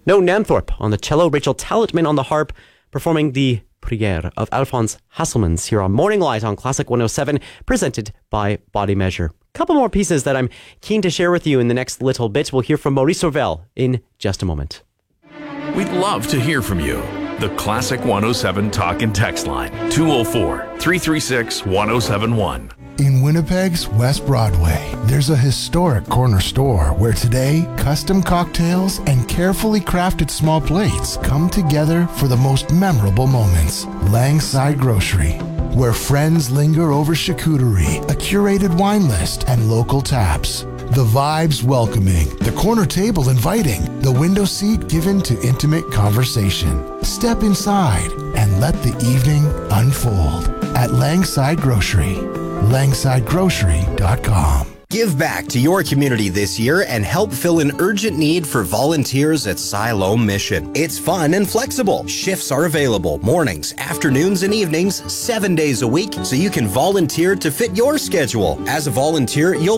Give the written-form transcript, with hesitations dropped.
Noah Namthorpe on the cello, Rachel Tallotman on the harp, performing the Prière of Alphonse Hasselmans here on Morning Light on Classic 107, presented by Body Measure. Couple more pieces that I'm keen to share with you in the next little bit. We'll hear from Maurice Orvel in just a moment. We'd love to hear from you. The Classic 107 talk and text line, 204-336-1071. In Winnipeg's West Broadway, there's a historic corner store where today, custom cocktails and carefully crafted small plates come together for the most memorable moments. Langside Grocery, where friends linger over charcuterie, a curated wine list, and local taps. The vibes welcoming, the corner table inviting, the window seat given to intimate conversation. Step inside and let the evening unfold at Langside Grocery. LangsideGrocery.com. Give back to your community this year and help fill an urgent need for volunteers at Siloam Mission. It's fun and flexible. Shifts are available mornings, afternoons, and evenings, 7 days a week, so you can volunteer to fit your schedule. As a volunteer, you'll